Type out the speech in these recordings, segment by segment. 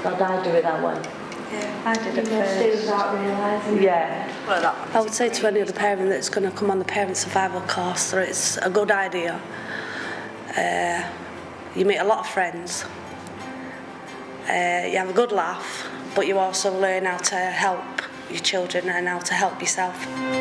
I'd do it that way. Yeah, I did it first. Students aren't realising. Yeah. I would say to any other parent that's going to come on the parent survival course that it's a good idea. You meet a lot of friends. You have a good laugh, but you also learn how to help your children and how to help yourself.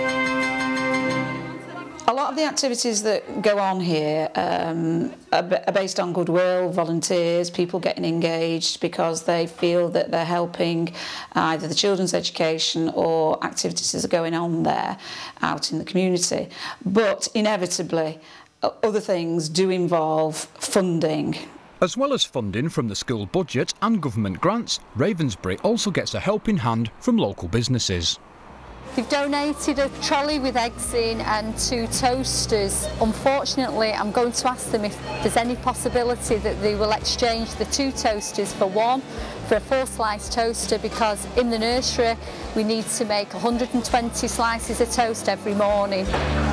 A lot of the activities that go on here are based on goodwill, volunteers, people getting engaged because they feel that they're helping either the children's education or activities that are going on there out in the community. But inevitably, other things do involve funding. As well as funding from the school budget and government grants, Ravensbury also gets a helping hand from local businesses. They've donated a trolley with eggs in and 2 toasters. Unfortunately, I'm going to ask them if there's any possibility that they will exchange the 2 toasters for one, for a 4-slice toaster, because in the nursery we need to make 120 slices of toast every morning.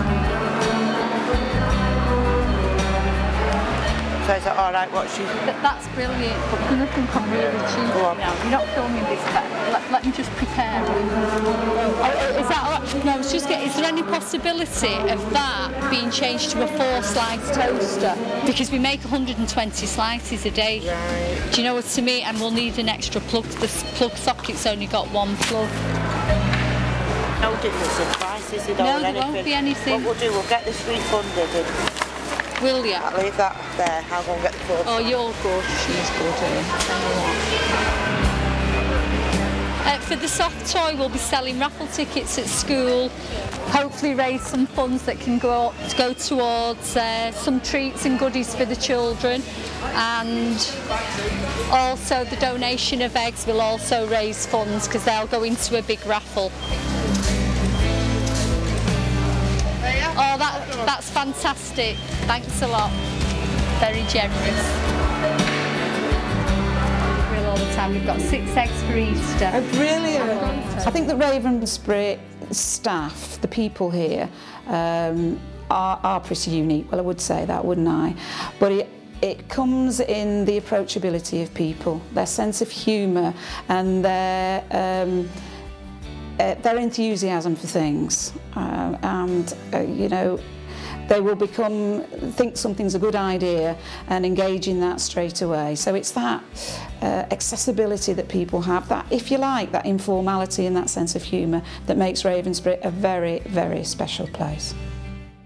So is that all right, what she... That's brilliant, but I'm going to think I'm really cheeky now. You're not filming this, but let me just prepare it. Is that all right? No, I was just getting, is there any possibility of that being changed to a 4-slice toaster? Because we make 120 slices a day. Right. Do you know what I mean? And we'll need an extra plug. The plug socket's only got 1 plug. No difference in prices, no, there won't be anything. What we'll do, we'll get this refunded. Will you? I'll leave that there. I'll go and get the phone. Oh, you're good. She's good. For the soft toy, we'll be selling raffle tickets at school. Hopefully raise some funds that can go towards some treats and goodies for the children. And also the donation of eggs will also raise funds because they'll go into a big raffle. Oh, that's fantastic. Thanks a lot. Very generous. Grill all the time. We've got 6 eggs for Easter. Oh, brilliant. I think the Ravensbury staff, the people here, are pretty unique. Well, I would say that, wouldn't I? But it comes in the approachability of people, their sense of humour and their enthusiasm for things, you know, they will think something's a good idea and engage in that straight away. So it's that accessibility that people have, that, if you like, that informality and that sense of humour that makes Ravensbury a very, very special place.